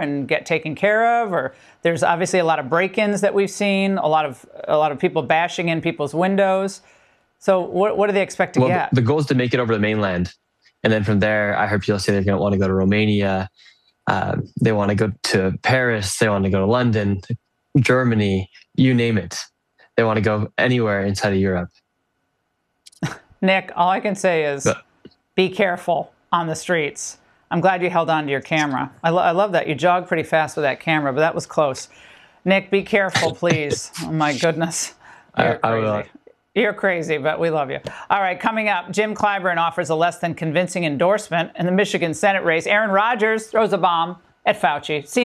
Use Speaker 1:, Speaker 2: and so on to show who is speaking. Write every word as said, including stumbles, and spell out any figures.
Speaker 1: and get taken care of? Or there's obviously a lot of break-ins that we've seen, a lot of a lot of people bashing in people's windows. So what, what do they expect to
Speaker 2: well,
Speaker 1: get?
Speaker 2: The, the goal is to make it over the mainland. And then from there, I heard people say they're going to want to go to Romania. Um, they want to go to Paris. They want to go to London, Germany, you name it. They want to go anywhere inside of Europe.
Speaker 1: Nick, all I can say is but, be careful on the streets. I'm glad you held on to your camera. I, lo I love that. You jogged pretty fast with that camera, but that was close. Nick, be careful, please. Oh, my goodness. You're
Speaker 2: I,
Speaker 1: crazy.
Speaker 2: I will.
Speaker 1: You're crazy, but we love you. All right, coming up, Jim Clyburn offers a less than convincing endorsement in the Michigan Senate race. Aaron Rodgers throws a bomb at Fauci. See